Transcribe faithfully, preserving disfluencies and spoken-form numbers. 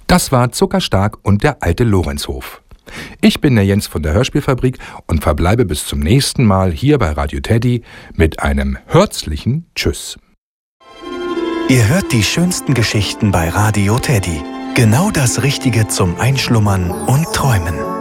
Das war Zuckerstark und der alte Lorenzhof. Ich bin der Jens von der Hörspielfabrik und verbleibe bis zum nächsten Mal hier bei Radio Teddy mit einem herzlichen Tschüss. Ihr hört die schönsten Geschichten bei Radio Teddy. Genau das Richtige zum Einschlummern und Träumen.